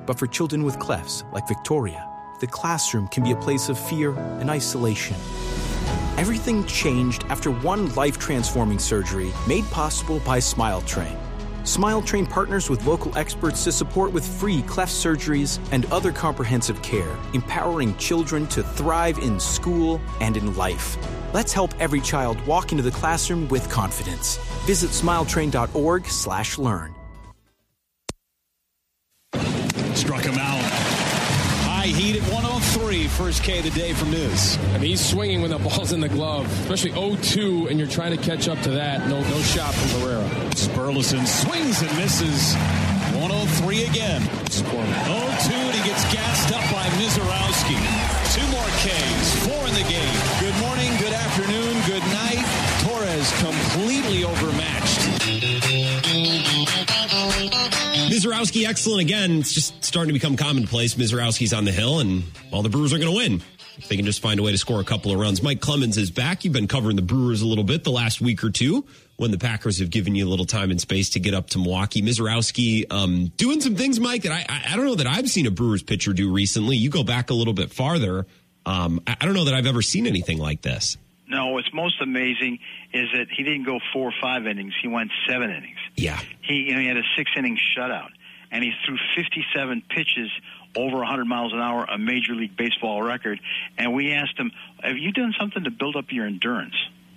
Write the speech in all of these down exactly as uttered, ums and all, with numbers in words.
But for children with clefts, like Victoria, the classroom can be a place of fear and isolation. Everything changed after one life-transforming surgery made possible by SmileTrain. SmileTrain partners with local experts to support with free cleft surgeries and other comprehensive care, empowering children to thrive in school and in life. Let's help every child walk into the classroom with confidence. Visit smiletrain.org slash learn. Struck him out. High heat at one oh three. First K of the day from Miz. I mean, he's swinging when the ball's in the glove, especially oh two, and you're trying to catch up to that. No no shot from Herrera. Burleson swings and misses. one oh three again. oh two, and he gets gassed up by Mizorowski. Two more Ks. Four in the game. Good morning, good afternoon, good night. Torres completely overmatched. Mizorowski excellent again. It's just starting to become commonplace. Mizorowski's on the hill, and all the Brewers are going to win. If they can just find a way to score a couple of runs. Mike Clemens is back. You've been covering the Brewers a little bit the last week or two when the Packers have given you a little time and space to get up to Milwaukee. Mizorowski um, doing some things, Mike, that I, I don't know that I've seen a Brewers pitcher do recently. You go back a little bit farther. Um, I, I don't know that I've ever seen anything like this. No, what's most amazing is that he didn't go four or five innings. He went seven innings. Yeah. He, you know, he had a six-inning shutout, and he threw fifty-seven pitches over one hundred miles an hour, a Major League Baseball record. And we asked him, have you done something to build up your endurance?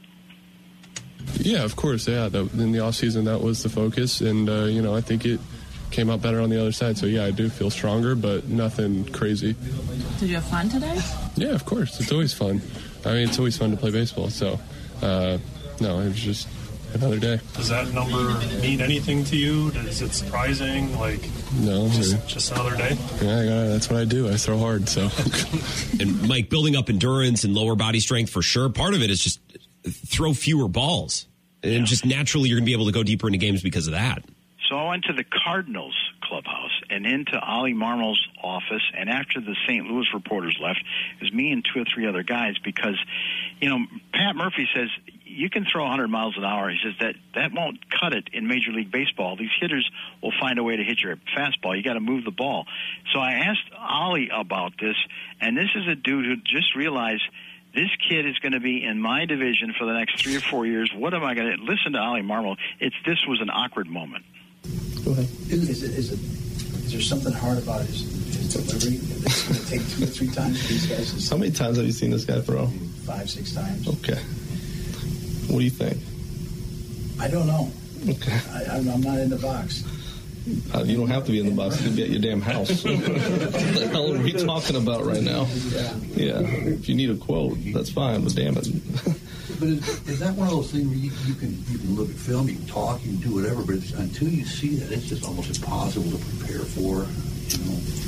Yeah, of course, yeah. That, in the offseason, that was the focus, and, uh, you know, I think it came out better on the other side. So, yeah, I do feel stronger, but nothing crazy. Did you have fun today? Yeah, of course. It's always fun. I mean, it's always fun to play baseball. So, uh, no, it was just another day. Does that number mean anything to you? Is it surprising? Like, no, just, just another day? Yeah, I gotta, that's what I do. I throw hard. So, and Mike, building up endurance and lower body strength for sure. Part of it is just throw fewer balls, and yeah. just naturally you're gonna be able to go deeper into games because of that. So I went to the Cardinals clubhouse and into Ollie Marmol's office, and after the Saint Louis reporters left, it was me and two or three other guys because, you know, Pat Murphy says you can throw one hundred miles an hour. He says that that won't cut it in Major League Baseball. These hitters will find a way to hit your fastball. You got to move the ball. So I asked Ollie about this, and this is a dude who just realized this kid is going to be in my division for the next three or four years. What am I going to listen to Ollie Marmol? It's this was an awkward moment. Go ahead. Is, is, it, is, it, is there something hard about his, his delivery? It's going to take two or three times for these guys to see? How many times have you seen this guy throw? Five, six times. Okay. What do you think? I don't know. Okay. I, I'm, I'm not in the box. Uh, you don't have to be in the box. You can be at your damn house. What the hell are we talking about right now? Yeah. Yeah. If you need a quote, that's fine, but damn it. But is, is that one of those things where you, you can you can look at film, you can talk, you can do whatever, but it's, until you see that, it's just almost impossible to prepare for, you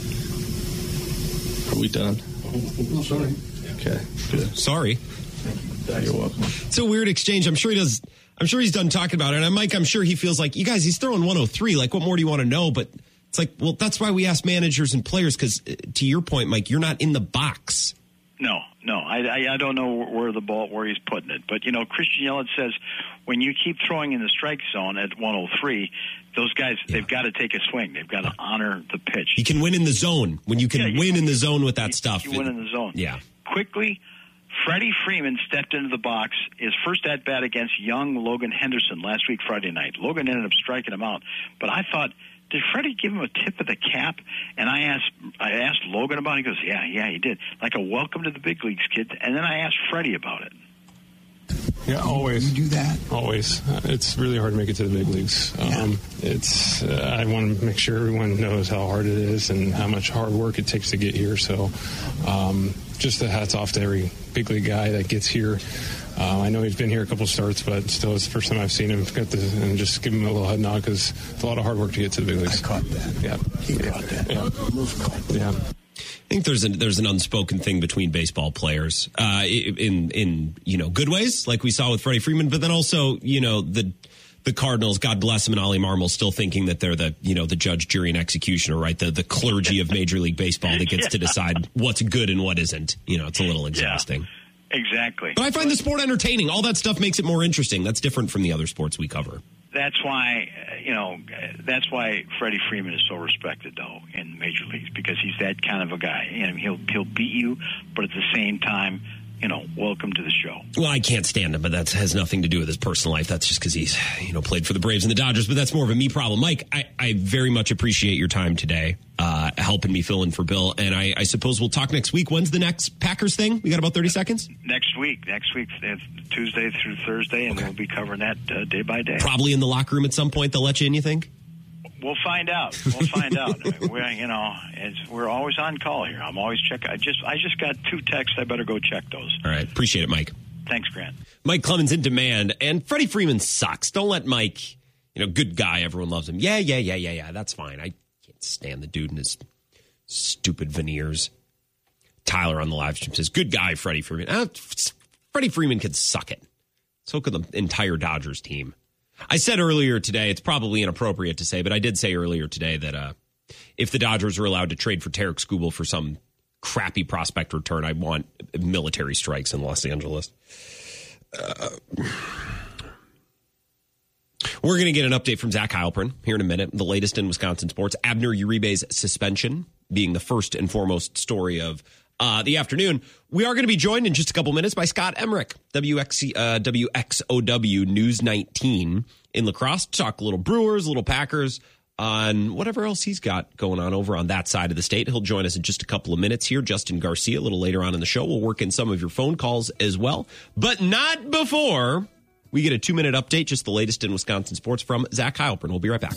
know. Are we done? No, sorry. Okay, good. Sorry. Thank you. You're welcome. It's a weird exchange. I'm sure he does. I'm sure he's done talking about it. And Mike, I'm sure he feels like, you guys, he's throwing one oh three. Like, what more do you want to know? But it's like, well, that's why we ask managers and players, because to your point, Mike, you're not in the box. No, no, I, I, I don't know where the ball, where he's putting it. But, you know, Christian Yelich says when you keep throwing in the strike zone at one oh three, those guys, yeah. they've got to take a swing. They've got to honor the pitch. You can win in the zone. When you can yeah, win you, in the zone with that you, stuff. You win in the zone. Yeah. Quickly, Freddie Freeman stepped into the box, his first at-bat against young Logan Henderson last week, Friday night. Logan ended up striking him out. But I thought, did Freddie give him a tip of the cap? And I asked I asked Logan about it. He goes, yeah, yeah, he did. Like a welcome to the big leagues, kid. And then I asked Freddie about it. Yeah, always. You do that? Always. Uh, it's really hard to make it to the big leagues. Um, yeah. It's. Uh, I want to make sure everyone knows how hard it is and how much hard work it takes to get here. So um, just the hats off to every big league guy that gets here. Uh, I know he's been here a couple starts, but still it's the first time I've seen him. Got the, and just give him a little head nod because it's a lot of hard work to get to the big leagues. I caught that. Yeah. He caught that. Yeah. yeah. I think there's an there's an unspoken thing between baseball players, uh, in in you know good ways, like we saw with Freddie Freeman, but then also you know the the Cardinals, God bless them, and Ollie Marmol still thinking that they're the you know the judge, jury, and executioner, right? The the clergy of Major League Baseball that gets yeah. to decide what's good and what isn't. You know, it's a little exhausting. Yeah. Exactly. But I find the sport entertaining. All that stuff makes it more interesting. That's different from the other sports we cover. That's why, you know, that's why Freddie Freeman is so respected, though, in major leagues, because he's that kind of a guy. You know, he'll he'll beat you, but at the same time, you know, welcome to the show. Well, I can't stand him, but that has nothing to do with his personal life. That's just because he's, you know, played for the Braves and the Dodgers, but that's more of a me problem. Mike, I, I very much appreciate your time today, uh, helping me fill in for Bill, and I, I suppose we'll talk next week. When's the next Packers thing? We got about thirty seconds? Next week. Next week, Tuesday through Thursday, and okay. We'll be covering that uh, day by day. Probably in the locker room at some point they'll let you in, you think? We'll find out. We'll find out. We're, you know, it's, we're always on call here. I'm always checking. I just, I just got two texts. I better go check those. All right. Appreciate it, Mike. Thanks, Grant. Mike Clemens in demand, and Freddie Freeman sucks. Don't let Mike, you know, good guy. Everyone loves him. Yeah, yeah, yeah, yeah, yeah. That's fine. I can't stand the dude and his stupid veneers. Tyler on the live stream says, good guy, Freddie Freeman. Uh, Freddie Freeman could suck it. So could the entire Dodgers team. I said earlier today, it's probably inappropriate to say, but I did say earlier today that uh, if the Dodgers were allowed to trade for Tarek Skubal for some crappy prospect return, I want military strikes in Los Angeles. Uh, we're going to get an update from Zach Heilprin here in a minute. The latest in Wisconsin sports. Abner Uribe's suspension being the first and foremost story of Uh, the afternoon. We are going to be joined in just a couple minutes by Scott Emmerich, W X C, uh, W X O W News nineteen in La Crosse. Talk a little Brewers, a little Packers, on whatever else he's got going on over on that side of the state. He'll join us in just a couple of minutes here. Justin Garcia, a little later on in the show. We'll work in some of your phone calls as well, but not before we get a two-minute update, just the latest in Wisconsin sports from Zach Heilprin. We'll be right back.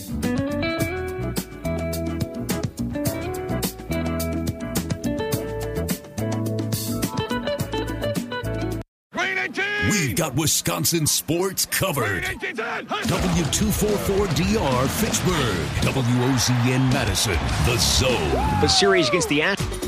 We've got Wisconsin sports covered. W two forty-four D R Fitchburg. W O Z N Madison. The Zone. The series against the Astros.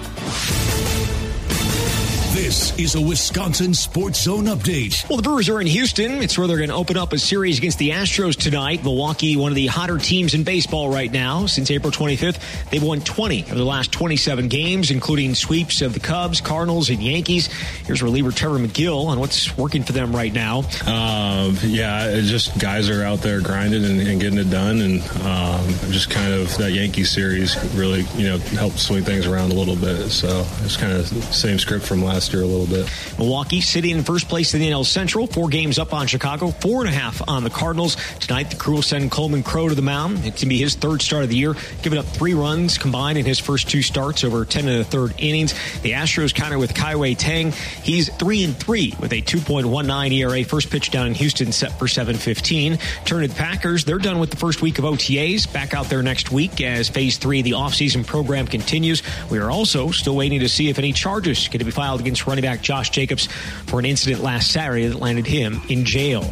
This is a Wisconsin Sports Zone update. Well, the Brewers are in Houston. It's where they're going to open up a series against the Astros tonight. Milwaukee, one of the hotter teams in baseball right now. Since April twenty-fifth, they've won twenty of the last twenty-seven games, including sweeps of the Cubs, Cardinals, and Yankees. Here's reliever Trevor McGill on what's working for them right now. Um, yeah, it's just guys are out there grinding and, and getting it done, and um, just kind of that Yankees series really, you know, helped swing things around a little bit. So it's kind of the same script from last year a little bit. Milwaukee sitting in first place in the N L Central, four games up on Chicago, four and a half on the Cardinals. Tonight, the crew will send Coleman Crow to the mound. It can be his third start of the year, giving up three runs combined in his first two starts over ten and a third innings. The Astros counter with Kaiwei Tang. He's three and three with a two point one nine E R A. First pitch down in Houston set for seven fifteen. Turn to the Packers. They're done with the first week of O T As. Back out there next week as phase three of the offseason program continues. We are also still waiting to see if any charges can be filed against running back Josh Jacobs for an incident last Saturday that landed him in jail.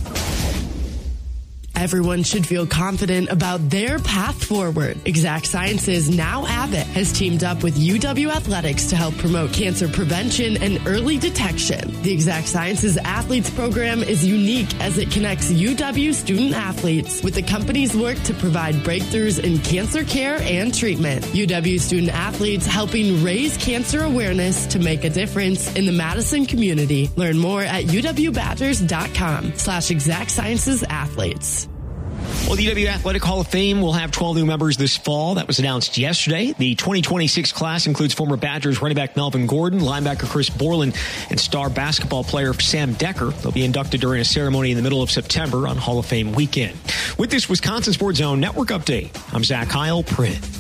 Everyone should feel confident about their path forward. Exact Sciences, now Abbott, has teamed up with U W Athletics to help promote cancer prevention and early detection. The Exact Sciences Athletes Program is unique as it connects U W student athletes with the company's work to provide breakthroughs in cancer care and treatment. U W student athletes helping raise cancer awareness to make a difference in the Madison community. Learn more at uwbadgers.com slash Exact Sciences Athletes. Well, the U W Athletic Hall of Fame will have twelve new members this fall. That was announced yesterday. The twenty twenty-six class includes former Badgers running back Melvin Gordon, linebacker Chris Borland, and star basketball player Sam Decker. They'll be inducted during a ceremony in the middle of September on Hall of Fame weekend. With this Wisconsin Sports Zone Network update, I'm Zach Heilprin.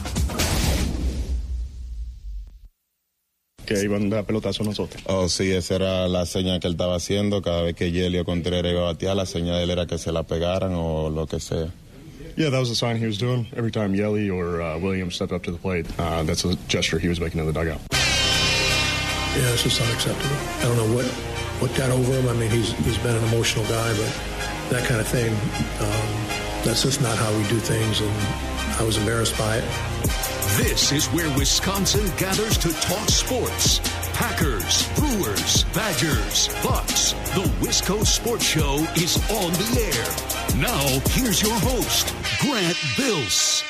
Que iban a dar pelotazo a nosotros. Oh, sí, esa era la señal que él estaba haciendo. Cada vez que Yelio Contreras iba a batear, la señal de él era que se la pegaran o lo que sea. Yeah, that was the sign he was doing. Every time Yelly or uh, Williams stepped up to the plate, uh, that's a gesture he was making in the dugout. Yeah, it's just unacceptable. I don't know what, what got over him. I mean, he's he's been an emotional guy, but that kind of thing, um, that's just not how we do things, and I was embarrassed by it. This is where Wisconsin gathers to talk sports. Packers, Brewers, Badgers, Bucks. The Wisco Sports Show is on the air. Now, here's your host, Grant Bills.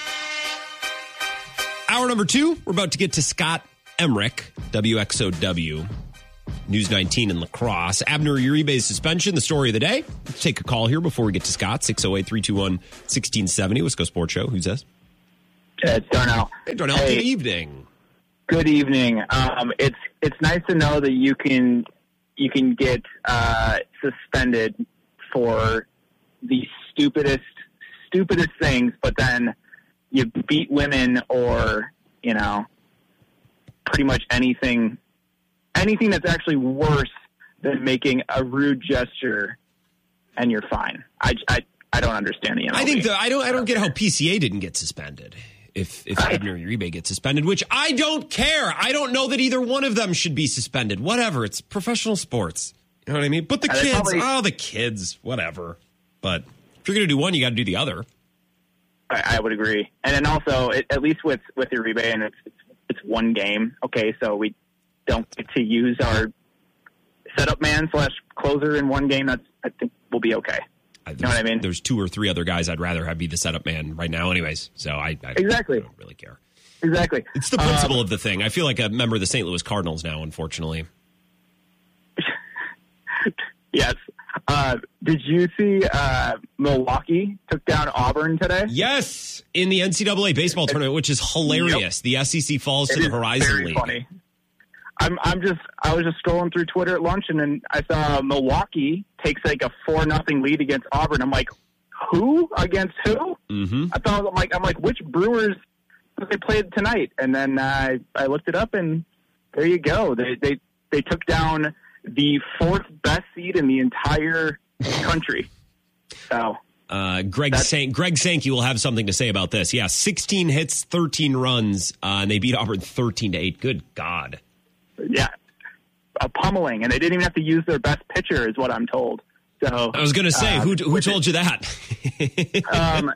Hour number two, we're about to get to Scott Emmerich, W X O W News nineteen in lacrosse. Abner Uribe's suspension, the story of the day. Let's take a call here before we get to Scott. six oh eight, three two one, one six seven oh. Wisco Sports Show. Who's this? It's Darnell. Hey, Darnell. Hey. Good evening. Good evening. Um, it's it's nice to know that you can you can get uh, suspended for the stupidest stupidest things, but then you beat women or, you know, pretty much anything anything that's actually worse than making a rude gesture, and you're fine. I, I, I don't understand the N L B. I think the, I don't I don't get how P C A didn't get suspended. If if Abner Uribe gets suspended, which I don't care. I don't know that either one of them should be suspended. Whatever. It's professional sports. You know what I mean? But the kids, probably, oh, the kids, whatever. But if you're going to do one, you got to do the other. I, I would agree. And then also, it, at least with, with Uribe, and it's, it's it's one game. Okay, so we don't get to use our setup man slash closer in one game. That's I think we'll be okay. You know what I mean? There's two or three other guys I'd rather have be the setup man right now anyways. So I, I, exactly. I don't really care. Exactly. It's the principle um, of the thing. I feel like a member of the Saint Louis Cardinals now, unfortunately. Yes. Uh, did you see uh, Milwaukee took down Auburn today? Yes, in the N C double A baseball tournament, which is hilarious. Yep. The S E C falls it to the Horizon League. Funny. I'm I'm just I was just scrolling through Twitter at lunch, and then I saw Milwaukee takes like a four nothing lead against Auburn. I'm like, who against who? Mm-hmm. I thought I'm like I'm like which Brewers they played tonight? And then uh, I I looked it up, and there you go. They they they took down the fourth best seed in the entire country. So. Uh, Greg Sank, Greg Sankey will have something to say about this. Yeah, sixteen hits, thirteen runs, uh, and they beat Auburn thirteen to eight. Good God. Yeah, a pummeling, and they didn't even have to use their best pitcher, is what I'm told. So I was going to say, uh, who who told you that? um,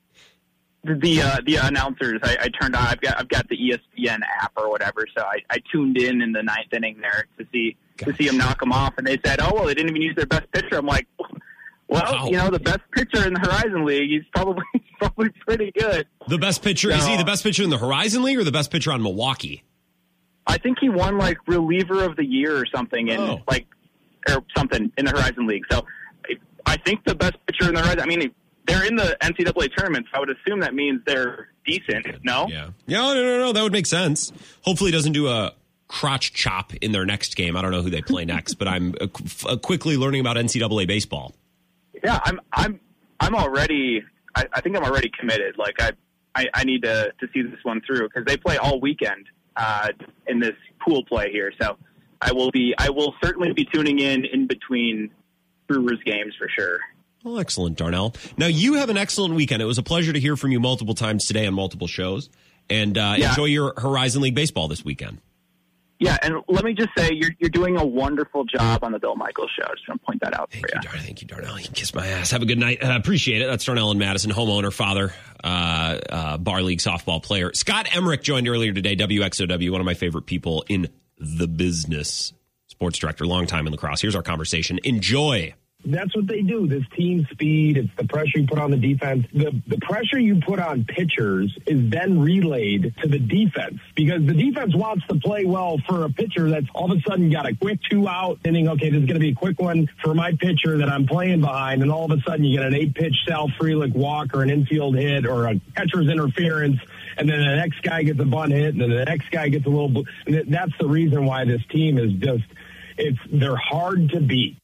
the uh, the announcers. I, I turned on. I've got I've got the E S P N app or whatever. So I, I tuned in in the ninth inning there to see Gosh. to see them knock them off, and they said, "Oh well, they didn't even use their best pitcher." I'm like, well, wow. you know, the best pitcher in the Horizon League, he's probably probably pretty good. The best pitcher so, is he the best pitcher in the Horizon League or the best pitcher on Milwaukee? I think he won like reliever of the year or something in oh. like or something in the Horizon League. So I think the best pitcher in the Horizon. I mean, they're in the N C double A tournament. So I would assume that means they're decent. No, yeah, no, no, no, no. That would make sense. Hopefully, he doesn't do a crotch chop in their next game. I don't know who they play next, but I'm uh, quickly learning about N C double A baseball. Yeah, I'm. I'm. I'm already. I, I think I'm already committed. Like I. I, I need to to see this one through because they play all weekend. Uh, in this pool play here. So I will be, I will certainly be tuning in in between Brewers games for sure. Well, excellent, Darnell. Now you have an excellent weekend. It was a pleasure to hear from you multiple times today on multiple shows, and uh, yeah. enjoy your Horizon League baseball this weekend. Yeah, and let me just say, you're you're doing a wonderful job on the Bill Michaels show. I just want to point that out Thank for you. you Dar- Thank you, Darnell. You can kiss my ass. Have a good night. I uh, appreciate it. That's Darnell and Madison, homeowner, father, uh, uh, bar league softball player. Scott Emmerich joined earlier today, W X O W, one of my favorite people in the business. Sports director, long time in lacrosse. Here's our conversation. Enjoy. That's what they do. This team speed, it's the pressure you put on the defense. The the pressure you put on pitchers is then relayed to the defense because the defense wants to play well for a pitcher that's all of a sudden got a quick two out inning. Okay, this is going to be a quick one for my pitcher that I'm playing behind. And all of a sudden you get an eight pitch Sal Frelick walk or an infield hit or a catcher's interference. And then the next guy gets a bunt hit and then the next guy gets a little. And that's the reason why this team is just, it's, they're hard to beat.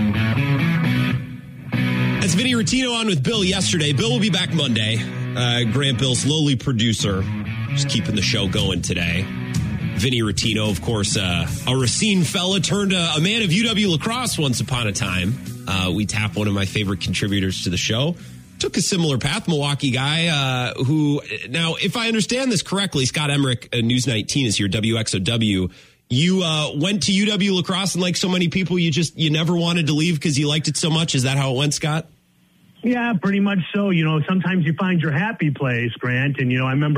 That's Vinny Rottino on with Bill yesterday. Bill will be back Monday. Uh, Grant Bill's lowly producer, just keeping the show going today. Vinny Rottino, of course, uh, a Racine fella turned a, a man of U W lacrosse once upon a time. Uh, we tap one of my favorite contributors to the show. Took a similar path, Milwaukee guy, uh, who, now, if I understand this correctly, Scott Emmerich, uh, News nineteen is here, W X O W. You uh, went to U W lacrosse, and like so many people, you just you never wanted to leave because you liked it so much. Is that how it went, Scott? Yeah, pretty much so. You know, sometimes you find your happy place, Grant. And, you know, I remember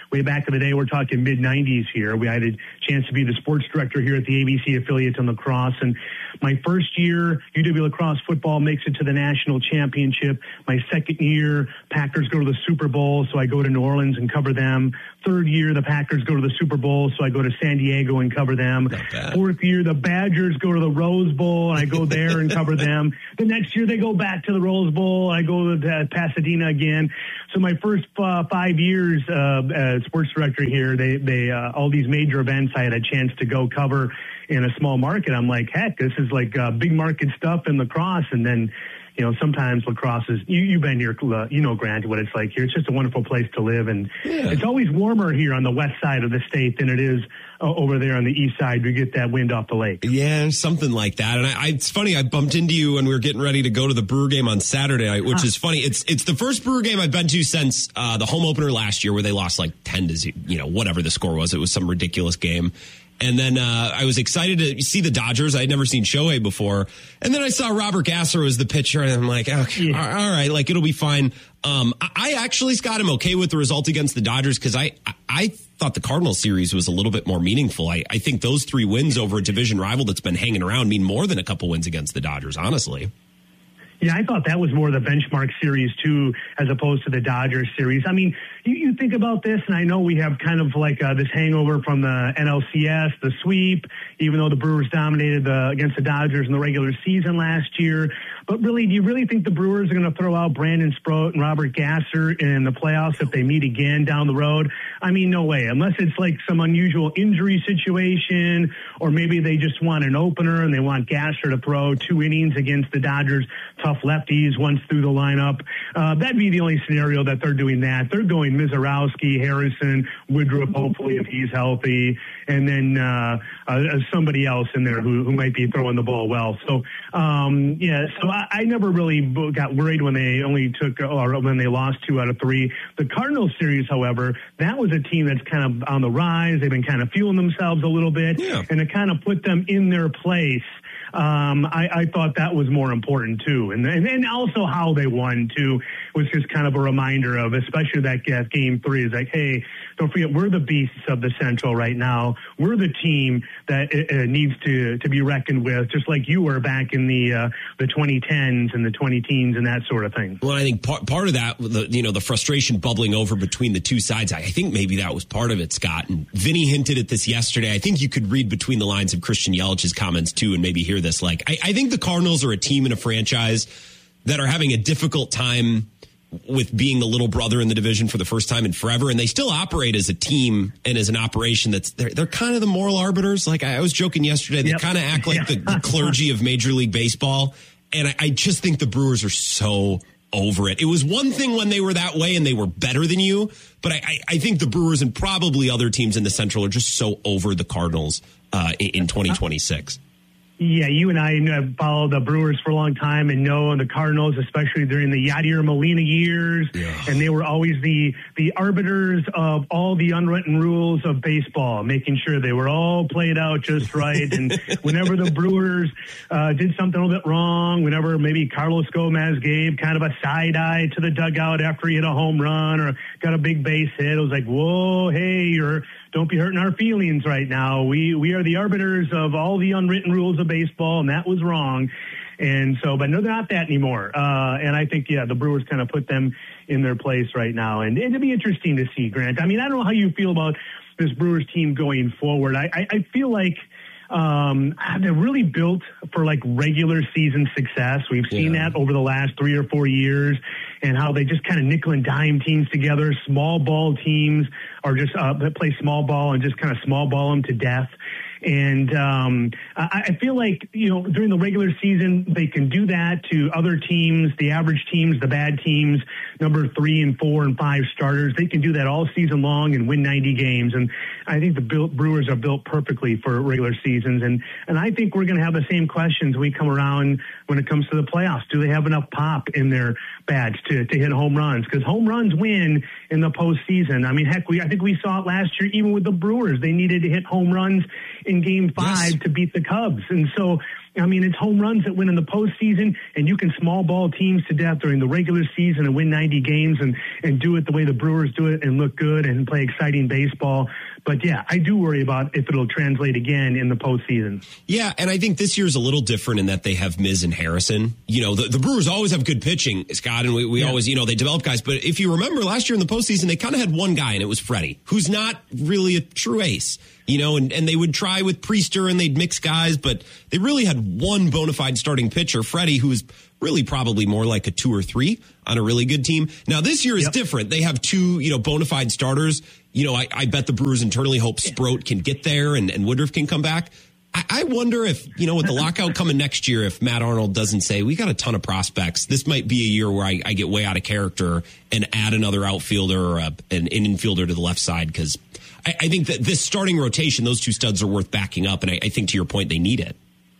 way back in the day. We're talking mid nineties here. We had a chance to be the sports director here at the A B C affiliate in lacrosse. And my first year, U W lacrosse football makes it to the national championship. My second year, Packers go to the Super Bowl, so I go to New Orleans and cover them. Third year, the Packers go to the Super Bowl, so I go to San Diego and cover them. Fourth year, the Badgers go to the Rose Bowl, and I go there and cover them. The next year, they go back to the Rose Bowl. I go to Pasadena again. So my first uh, five years uh, as sports director here, they, they uh, all these major events I had a chance to go cover in a small market. I'm like, heck, this is like uh, big market stuff in lacrosse. And then, you know, sometimes lacrosse is, you, you've been here, uh, you know, Grant, what it's like here. It's just a wonderful place to live. And yeah. It's always warmer here on the west side of the state than it is uh, over there on the east side. We get that wind off the lake. Yeah, something like that. And I, I, it's funny, I bumped into you when we were getting ready to go to the Brewer game on Saturday, which huh. is funny. It's it's the first Brewer game I've been to since uh, the home opener last year where they lost like ten to zero, you know, whatever the score was. It was some ridiculous game. And then uh, I was excited to see the Dodgers. I had never seen Shohei before. And then I saw Robert Gasser as the pitcher, and I'm like, okay, yeah. all right, like, it'll be fine. Um, I actually, Scott, I'm okay with the result against the Dodgers because I, I thought the Cardinals series was a little bit more meaningful. I, I think those three wins over a division rival that's been hanging around mean more than a couple wins against the Dodgers, honestly. Yeah, I thought that was more the benchmark series, too, as opposed to the Dodgers series. I mean, you, you think about this, and I know we have kind of like uh, this hangover from the N L C S, the sweep, even though the Brewers dominated the, against the Dodgers in the regular season last year. But really, do you really think the Brewers are going to throw out Brandon Sproat and Robert Gasser in the playoffs if they meet again down the road? I mean, no way, unless it's like some unusual injury situation, or maybe they just want an opener and they want Gasser to throw two innings against the Dodgers. Tough lefties once through the lineup. Uh, that'd be the only scenario that they're doing that. They're going Mizorowski, Harrison, Woodruff, hopefully if he's healthy, and then uh, uh, somebody else in there who, who might be throwing the ball well. So, um, yeah, so I, I never really got worried when they only took, or when they lost two out of three. The Cardinals series, however, that was a team that's kind of on the rise. They've been kind of fueling themselves a little bit, yeah. and it kind of put them in their place. Um, I, I thought that was more important, too. And, and and also how they won, too, was just kind of a reminder of, especially that uh, game three, is like, hey, don't forget, we're the beasts of the Central right now. We're the team that uh, needs to, to be reckoned with, just like you were back in the uh, the twenty tens and the twenty teens and that sort of thing. Well, I think part, part of that, the, you know, the frustration bubbling over between the two sides, I think maybe that was part of it, Scott. And Vinny hinted at this yesterday. I think you could read between the lines of Christian Yelich's comments, too, and maybe hear this. Like, I, I think the Cardinals are a team and a franchise that are having a difficult time with being the little brother in the division for the first time in forever, and they still operate as a team and as an operation that's they're, they're kind of the moral arbiters. Like I was joking yesterday, they yep. kind of act like the, the clergy of Major League Baseball, and I, I just think the Brewers are so over it. It was one thing when they were that way and they were better than you, but I, I, I think the Brewers and probably other teams in the Central are just so over the Cardinals uh, in, in twenty twenty-six. Yeah, you and I have followed the Brewers for a long time and know the Cardinals, especially during the Yadier Molina years. Yeah. And they were always the, the arbiters of all the unwritten rules of baseball, making sure they were all played out just right. And whenever the Brewers uh, did something a little bit wrong, whenever maybe Carlos Gomez gave kind of a side eye to the dugout after he hit a home run or got a big base hit, it was like, whoa, hey, you're don't be hurting our feelings right now. We we are the arbiters of all the unwritten rules of baseball, and that was wrong. And so, but no, they're not that anymore. Uh, and I think, yeah, the Brewers kind of put them in their place right now. And it'll be interesting to see, Grant. I mean, I don't know how you feel about this Brewers team going forward. I, I, I feel like um, they're really built for like regular season success. We've seen yeah. that over the last three or four years, and how they just kind of nickel and dime teams together. Small ball teams are just uh, that play small ball and just kind of small ball them to death. And um, I, I feel like, you know, during the regular season, they can do that to other teams, the average teams, the bad teams, number three and four and five starters. They can do that all season long and win ninety games. And I think the Brewers are built perfectly for regular seasons. And, and I think we're going to have the same questions when we come around when it comes to the playoffs. Do they have enough pop in their bats to, to hit home runs? Because home runs win in the postseason. I mean, heck, we I think we saw it last year, even with the Brewers. They needed to hit home runs in game five yes. to beat the Cubs. And so I mean, it's home runs that win in the postseason, and you can small ball teams to death during the regular season and win ninety games and, and do it the way the Brewers do it and look good and play exciting baseball. But, yeah, I do worry about if it'll translate again in the postseason. Yeah, and I think this year's a little different in that they have Miz and Harrison. You know, the, the Brewers always have good pitching, Scott, and we, we yeah. always, you know, they develop guys. But if you remember last year in the postseason, they kind of had one guy, and it was Freddie, who's not really a true ace. You know, and, and they would try with Priester and they'd mix guys, but they really had one bona fide starting pitcher, Freddie, who is really probably more like a two or three on a really good team. Now, this year is yep. different. They have two, you know, bona fide starters. You know, I, I bet the Brewers internally hope Sproat can get there and, and Woodruff can come back. I, I wonder if, you know, with the lockout coming next year, if Matt Arnold doesn't say, we got a ton of prospects, this might be a year where I, I get way out of character and add another outfielder or a, an, an infielder to the left side, because I, I think that this starting rotation, those two studs are worth backing up, and I, I think, to your point, they need it.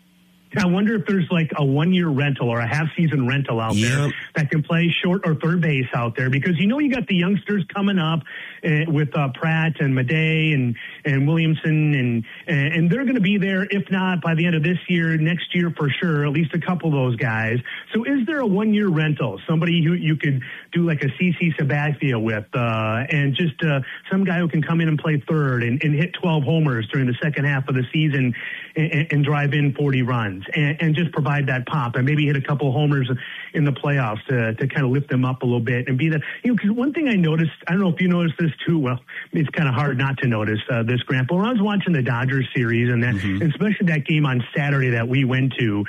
I wonder if there's like a one-year rental or a half-season rental out yep. there that can play short or third base out there, because, you know, you got the youngsters coming up uh, with uh, Pratt and Madej and, and Williamson, and and they're going to be there, if not by the end of this year, next year for sure, at least a couple of those guys. So is there a one-year rental, somebody who you could do like a C C Sabathia with, uh, and just uh, some guy who can come in and play third and, and hit twelve homers during the second half of the season and, and drive in forty runs? And, and just provide that pop and maybe hit a couple homers in the playoffs to, to kind of lift them up a little bit and be the, you know, because one thing I noticed, I don't know if you noticed this too, well, it's kind of hard not to notice uh, this, Grant, but when I was watching the Dodgers series and that, mm-hmm. especially that game on Saturday that we went to,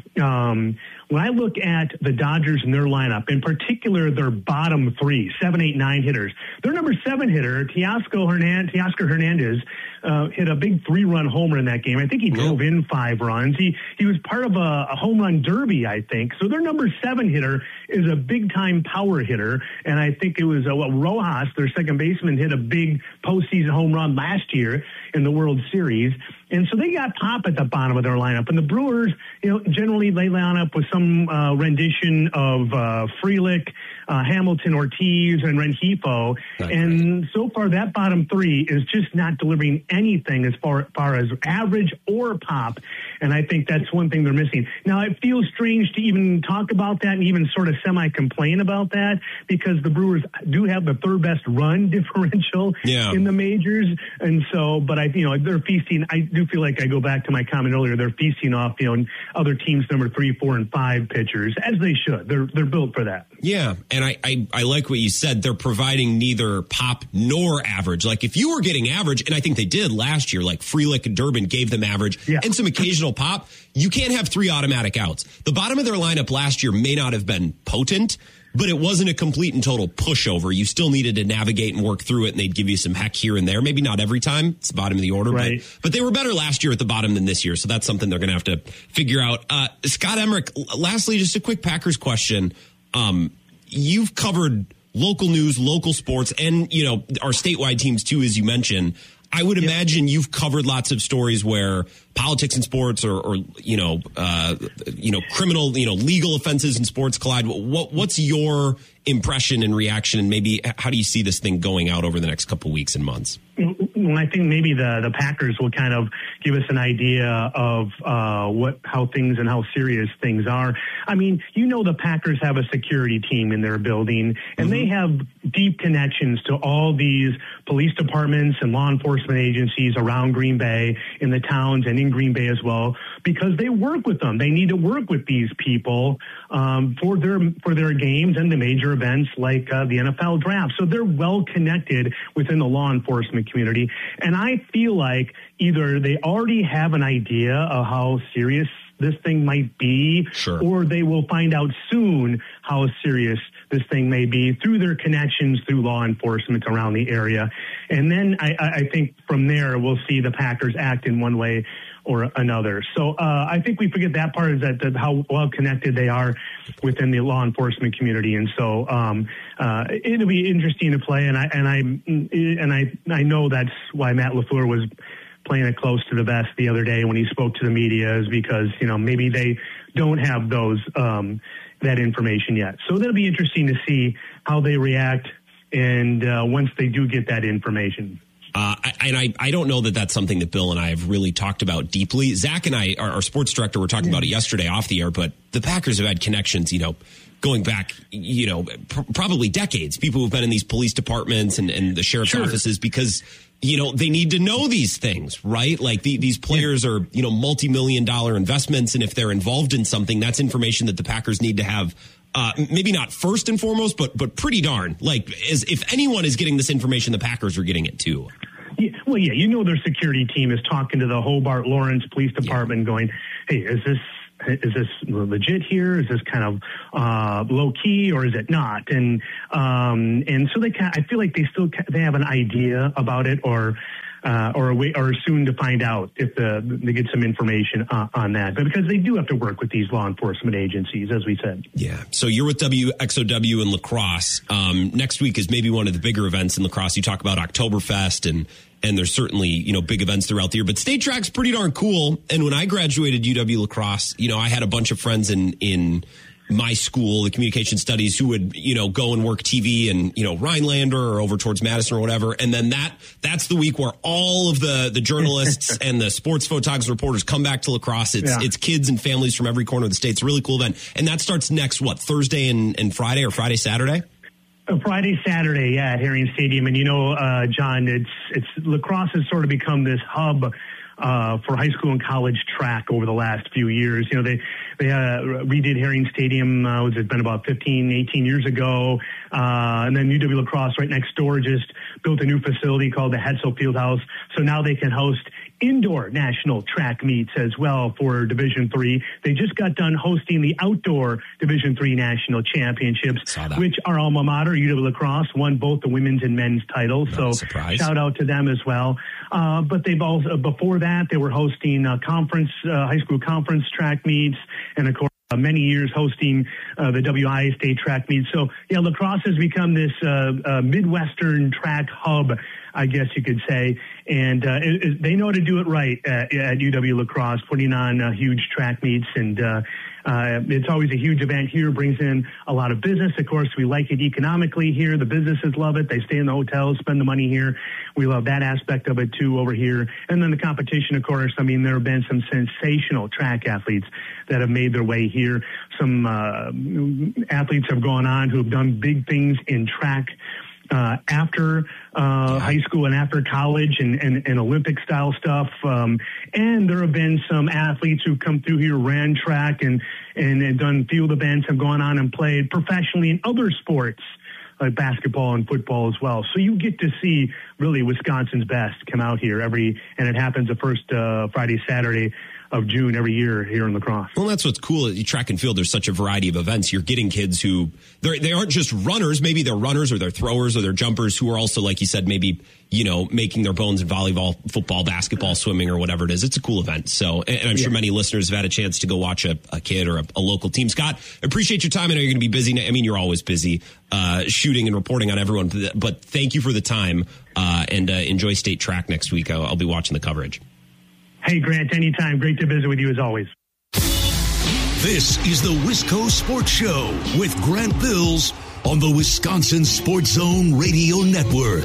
um, when I look at the Dodgers and their lineup, in particular their bottom three, seven, eight, nine hitters, their number seven hitter, Teoscar Hernandez, Teoscar Hernandez, uh, hit a big three-run homer in that game. I think he drove yep. in five runs. He he was part of a, a home run derby, I think. So their number seven hitter is a big-time power hitter, and I think it was uh, well, Rojas, their second baseman, hit a big postseason home run last year in the World Series. And so they got pop at the bottom of their lineup. And the Brewers, you know, generally they line up with some uh, rendition of uh, Frelick, uh, Hamilton, Ortiz, and Rengifo. That's and right. so far that bottom three is just not delivering anything as far, far as average or pop. And I think that's one thing they're missing. Now, it feels strange to even talk about that and even sort of semi-complain about that, because the Brewers do have the third best run differential yeah. in the majors. And so, but I, you know, they're feasting. I do feel like I go back to my comment earlier. They're feasting off, you know, other teams' number three, four, and five pitchers, as they should. They're they're built for that. Yeah, and I, I, I like what you said. They're providing neither pop nor average. Like, if you were getting average, and I think they did last year, like Frelick and Durbin gave them average yeah. and some occasional pop, you can't have three automatic outs. The bottom of their lineup last year may not have been potent, but it wasn't a complete and total pushover. You still needed to navigate and work through it, and they'd give you some heck here and there. Maybe not every time. It's the bottom of the order. Right. But, but they were better last year at the bottom than this year, so that's something they're going to have to figure out. Uh, Scott Emmerich, lastly, just a quick Packers question. Um, you've covered local news, local sports, and, you know, our statewide teams, too, as you mentioned. I would imagine you've covered lots of stories where politics in sports or, or you know, uh, you know, criminal, you know, legal offenses in sports collide. What, what's your impression and reaction, and maybe how do you see this thing going out over the next couple of weeks and months? Well, I think maybe the, the Packers will kind of give us an idea of uh, what how things and how serious things are. I mean, you know, the Packers have a security team in their building, and mm-hmm. they have deep connections to all these police departments and law enforcement agencies around Green Bay, in the towns and in Green Bay as well, because they work with them. They need to work with these people um, for their for their games and the major events like uh, the N F L draft. So they're well connected within the law enforcement community. And I feel like either they already have an idea of how serious this thing might be, sure. or they will find out soon how serious this thing may be through their connections through law enforcement around the area. And then I, I think from there we'll see the Packers act in one way or another. So uh, I think we forget that part, is that, that how well connected they are within the law enforcement community. And so um, uh, it'll be interesting to play. And I and I and I I know that's why Matt LaFleur was playing it close to the vest the other day when he spoke to the media, is because, you know, maybe they don't have those um, that information yet. So that'll be interesting to see how they react, and uh, once they do get that information. Uh, I, and I, I don't know that that's something that Bill and I have really talked about deeply. Zach and I, our, our sports director, were talking yeah. about it yesterday off the air, but the Packers have had connections, you know, going back, you know, pr- probably decades. People who've been in these police departments and, and the sheriff's sure. offices because, you know, they need to know these things, right? Like the, these players yeah. are, you know, multi-million dollar investments. And if they're involved in something, that's information that the Packers need to have. Uh, maybe not first and foremost, but but pretty darn. Like, as if anyone is getting this information, the Packers are getting it too. Yeah, well, yeah, you know their security team is talking to the Hobart Lawrence Police Department yeah. going, hey, is this is this legit here? Is this kind of uh, low key or is it not? And um, and so they can, I feel like they still they have an idea about it or uh, or a way, or soon to find out if the, they get some information uh, on that. But because they do have to work with these law enforcement agencies, as we said. Yeah. So you're with W X O W in La Crosse. Um, next week is maybe one of the bigger events in La Crosse. You talk about Oktoberfest and And there's certainly, you know, big events throughout the year, but state track's pretty darn cool. And when I graduated U W La Crosse, you know, I had a bunch of friends in, in my school, the communication studies, who would, you know, go and work T V and, you know, Rhinelander or over towards Madison or whatever. And then that, that's the week where all of the, the journalists and the sports photographers, reporters come back to La Crosse. It's, yeah. it's kids and families from every corner of the state. It's a really cool event. And that starts next, what, Thursday and, and Friday or Friday, Saturday? Friday, Saturday, yeah, at Herring Stadium. And, you know, uh, John, it's, it's La Crosse has sort of become this hub uh, for high school and college track over the last few years. You know, they, they uh, redid Herring Stadium, uh, was it been about fifteen, eighteen years ago. Uh, and then U W La Crosse right next door just built a new facility called the Hetzel Fieldhouse. So now they can host indoor national track meets as well for Division Three. They just got done hosting the outdoor Division Three national championships, which our alma mater, U W La Crosse, won both the women's and men's titles. No so surprise. Shout out to them as well. Uh, but they've also, before that, they were hosting uh, conference, uh, high school conference track meets, and of course, Uh, many years hosting uh, the W I A state track meet. So, yeah, La Crosse has become this uh, uh, Midwestern track hub, I guess you could say. And uh, it, it, they know how to do it right at, at U W La Crosse, putting on uh, huge track meets. And uh, uh, it's always a huge event here, brings in a lot of business. Of course, we like it economically here. The businesses love it. They stay in the hotels, spend the money here. We love that aspect of it, too, over here. And then the competition, of course, I mean, there have been some sensational track athletes that have made their way here. Some uh, athletes have gone on who have done big things in track uh, after uh, high school and after college and, and, and Olympic-style stuff. Um, and there have been some athletes who come through here, ran track and, and, and done field events, have gone on and played professionally in other sports like basketball and football as well. So you get to see really Wisconsin's best come out here every, and it happens the first uh, Friday, Saturday of June every year here in La Crosse. Well, that's what's cool at track and field. There's such a variety of events. You're getting kids who they're, they aren't just runners. Maybe they're runners or they're throwers or they're jumpers who are also, like you said, maybe, you know, making their bones in volleyball, football, basketball, swimming, or whatever it is. It's a cool event. So, and I'm sure yeah. many listeners have had a chance to go watch a, a kid or a, a local team. Scott, appreciate your time. I know you're going to be busy. I mean, you're always busy uh, shooting and reporting on everyone, but thank you for the time uh, and uh, enjoy state track next week. I'll, I'll be watching the coverage. Hey, Grant, anytime. Great to visit with you as always. This is the Wisco Sports Show with Grant Bills on the Wisconsin Sports Zone Radio Network.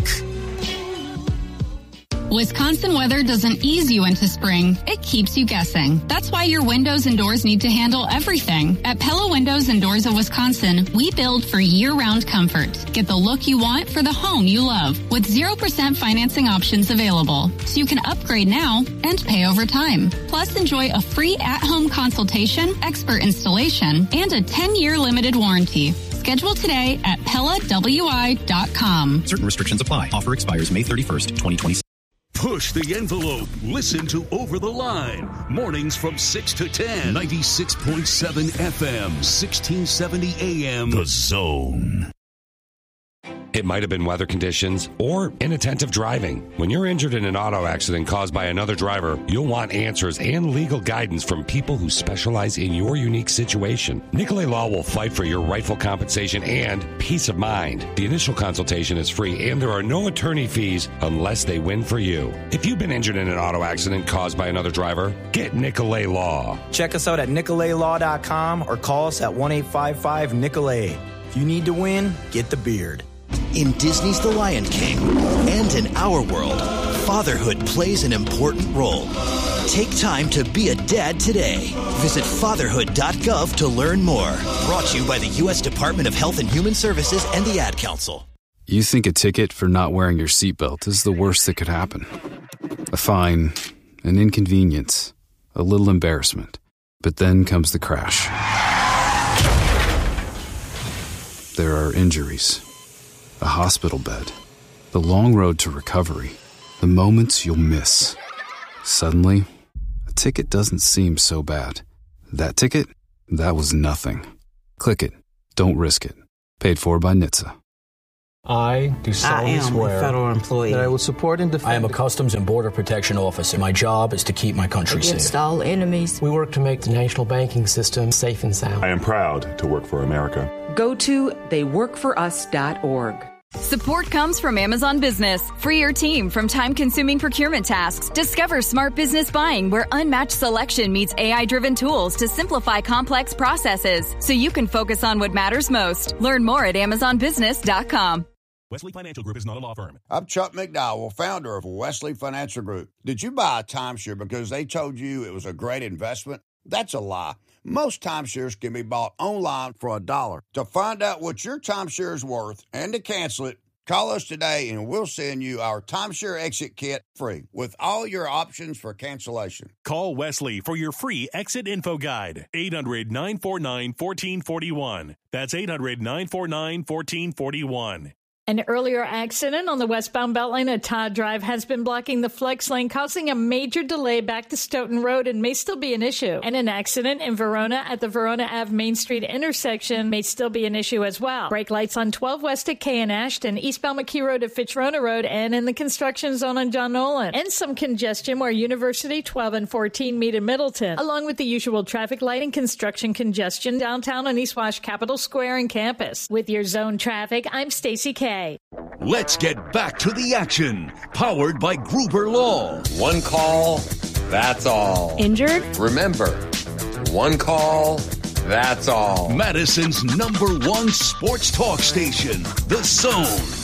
Wisconsin weather doesn't ease you into spring. It keeps you guessing. That's why your windows and doors need to handle everything. At Pella Windows and Doors of Wisconsin, we build for year-round comfort. Get the look you want for the home you love with zero percent financing options available. So you can upgrade now and pay over time. Plus, enjoy a free at-home consultation, expert installation, and a ten-year limited warranty. Schedule today at Pella W I dot com. Certain restrictions apply. Offer expires May thirty-first, twenty twenty-six. Push the envelope. Listen to Over the Line. Mornings from six to ten. ninety-six point seven F M, sixteen seventy A M. The Zone. It might have been weather conditions or inattentive driving. When you're injured in an auto accident caused by another driver, you'll want answers and legal guidance from people who specialize in your unique situation. Nicolay Law will fight for your rightful compensation and peace of mind. The initial consultation is free and there are no attorney fees unless they win for you. If you've been injured in an auto accident caused by another driver, get Nicolay Law. Check us out at Nicolay Law dot com or call us at one eight five five Nicolay. If you need to win, get the beard. In Disney's The Lion King and in our world, fatherhood plays an important role. Take time to be a dad today. Visit fatherhood dot gov to learn more. Brought to you by the U S Department of Health and Human Services and the Ad Council. You think a ticket for not wearing your seatbelt is the worst that could happen. A fine, an inconvenience, a little embarrassment. But then comes the crash. There are injuries, a hospital bed, the long road to recovery, the moments you'll miss. Suddenly, a ticket doesn't seem so bad. That ticket? That was nothing. Click it. Don't risk it. Paid for by N H T S A. I do solemnly I am swear a federal employee that I will support and defend. I am a Customs and Border Protection officer. My job is to keep my country against safe. all enemies. We work to make the national banking system safe and sound. I am proud to work for America. Go to they work for us dot org. Support comes from Amazon Business. Free your team from time-consuming procurement tasks. Discover smart business buying where unmatched selection meets A I-driven tools to simplify complex processes so you can focus on what matters most. Learn more at amazon business dot com. Wesley Financial Group is not a law firm. I'm Chuck McDowell, founder of Wesley Financial Group. Did you buy a timeshare because they told you it was a great investment? That's a lie. Most timeshares can be bought online for a dollar. To find out what your timeshare is worth and to cancel it, call us today and we'll send you our timeshare exit kit free with all your options for cancellation. Call Wesley for your free exit info guide. eight hundred, nine four nine, one four four one. That's eight hundred, nine four nine, one four four one. An earlier accident on the westbound Beltline at Todd Drive has been blocking the flex lane, causing a major delay back to Stoughton Road and may still be an issue. And an accident in Verona at the Verona Ave Main Street intersection may still be an issue as well. Brake lights on twelve West at K and Ashton, eastbound McKee Road at Fitzrona Road, and in the construction zone on John Nolan. And some congestion where University twelve and fourteen meet in Middleton, along with the usual traffic light and construction congestion downtown on East Wash, Capitol Square, and campus. With your zone traffic, I'm Stacey K. Let's get back to the action. Powered by Gruber Law. One call, that's all. Injured? Remember, one call, that's all. Madison's number one sports talk station, The Zone.